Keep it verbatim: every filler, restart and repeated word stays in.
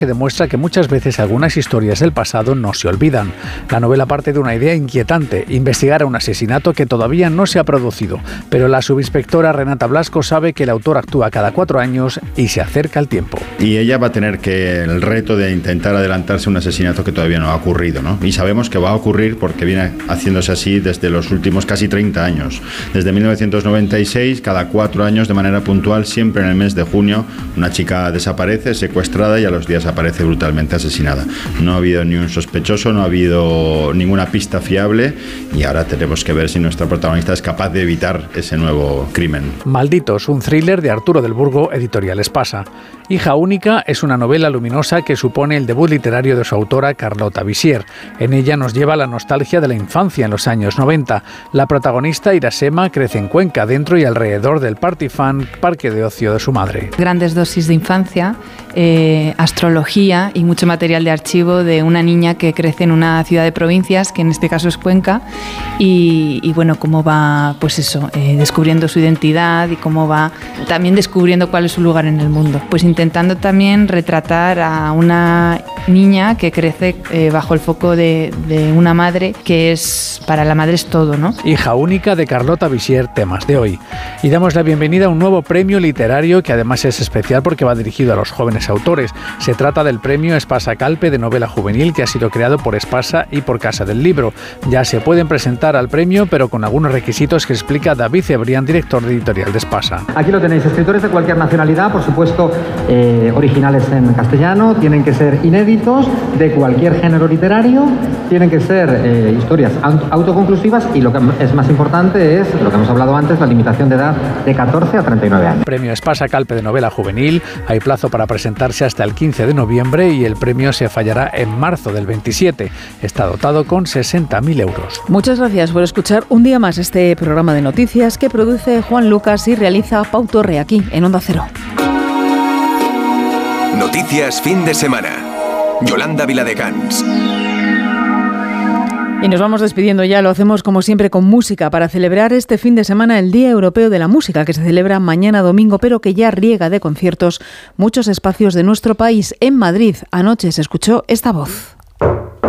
que demuestra que muchas veces algunas historias del pasado no se olvidan. La novela parte de una idea inquietante, investigar a un asesinato que todavía no se ha producido, pero la subinspectora Renata Blasco sabe que el autor actúa cada cuatro años y se acerca el tiempo. Y ella va a tener que el reto de intentar adelantarse a un asesinato que todavía no ha ocurrido, ¿no? Y sabemos que va a ocurrir porque viene haciéndose así desde los últimos casi treinta años. Desde mil novecientos noventa y seis, cada cuatro años de manera puntual, siempre en el mes de junio, una chica desaparece, secuestrada y a los días aparece brutalmente asesinada. No ha habido ni un sospechoso, no ha habido ninguna pista fiable y ahora tenemos que ver si nuestra protagonista es capaz de evitar ese nuevo crimen. Malditos, un thriller de Arturo del Burgo, editorial Espasa. Hija única es una novela luminosa que supone el debut literario de su autora Carlota Visier. En ella nos lleva la nostalgia de la infancia en los años noventa. La protagonista, Irasema, crece en Cuenca, dentro y alrededor del Party Fan, parque de ocio de su madre. Grandes dosis de infancia, eh, astrología y mucho material de archivo de una niña que crece en una ciudad de provincias, que en este caso es Cuenca, y, y bueno, cómo va, pues eso, eh, descubriendo su identidad y cómo va también descubriendo cuál es su lugar en el mundo. Pues intentando también retratar a una niña que crece eh, bajo el foco de, de una madre, que es, para la madre es todo, ¿no? Hija única de Carlota Visier, temas de hoy. Y damos la bienvenida a un nuevo premio literario que además es especial porque va dirigido a los jóvenes autores. Se trata del premio Espasa Calpe de novela juvenil, que ha sido creado por Espasa y por Casa del Libro. Ya se pueden presentar al premio, pero con algunos requisitos que explica David Cebrián, director de editorial de Espasa. Aquí lo tenéis, escritores de cualquier nacionalidad, por supuesto, eh, originales en castellano, tienen que ser inéditos, de cualquier género literario, tienen que ser eh, historias autoconclusivas y lo que es más importante es, lo que hemos hablado antes, la limitación de edad de catorce a treinta y nueve años. Premio Espasa Calpe de novela juvenil, hay plazo para presentarse hasta el quince de noviembre y el premio se fallará en marzo del veintisiete. Está dotado con sesenta mil euros. Muchas gracias por escuchar un día más este programa de noticias que produce Juan Lucas y realiza Pau Torre aquí en Onda Cero. Noticias fin de semana. Yolanda Viladecans. Y nos vamos despidiendo ya, lo hacemos como siempre con música para celebrar este fin de semana el Día Europeo de la Música, que se celebra mañana domingo, pero que ya riega de conciertos muchos espacios de nuestro país. En Madrid anoche se escuchó esta voz.